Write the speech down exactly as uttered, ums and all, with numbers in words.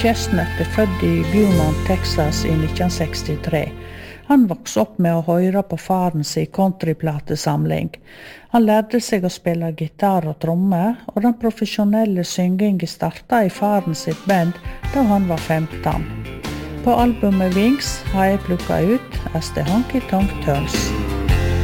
Chestnut er født i Beaumont, Texas i nitten sekstitre. Han vokste opp med å høre på faren sin countryplatesamling. Han lærte seg å spille gitar og tromme, og den profesjonelle syngingen startet i faren sitt band da han var femten. På albumet Wings har jeg plukket ut As the Honky Tonk Turns.